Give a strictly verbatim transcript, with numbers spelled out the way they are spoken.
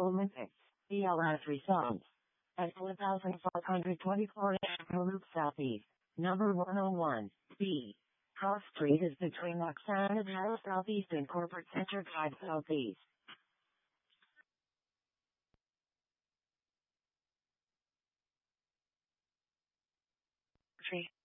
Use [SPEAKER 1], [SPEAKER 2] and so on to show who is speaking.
[SPEAKER 1] Olympics, B L S results. At one thousand five hundred twenty-four National Loop Southeast, number one oh one, B. Cross Street is between Roxanne and Harrow Southeast and Corporate Center Drive Southeast. Tree.